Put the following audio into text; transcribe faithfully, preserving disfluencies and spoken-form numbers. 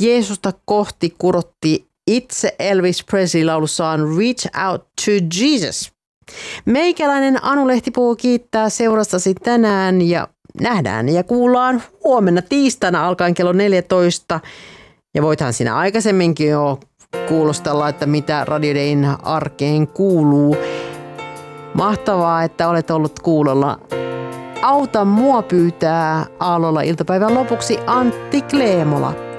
Jeesusta kohti kurotti itse Elvis Presley laulussaan Reach Out to Jesus. Meikäläinen Anu Lehtipuu kiittää seurastasi tänään ja nähdään ja kuullaan huomenna tiistaina alkaen kello neljätoista. Ja voithan sinä aikaisemminkin jo kuulostella, että mitä Radio Dayn arkeen kuuluu. Mahtavaa, että olet ollut kuulolla. Auta mua pyytää Aallolla iltapäivän lopuksi Antti Kleemola.